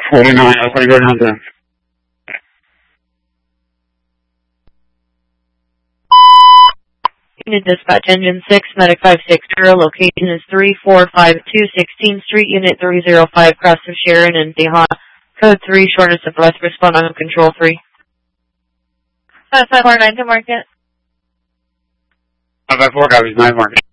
49, I'll probably go down to... Unit Dispatch Engine 6, Medic 560, location is 3452 16th Street, Unit 305, cross of Sharon and Deha. Code 3, shortness of breath, respond on Control 3. 5549 to market. 554, copies, 9 market.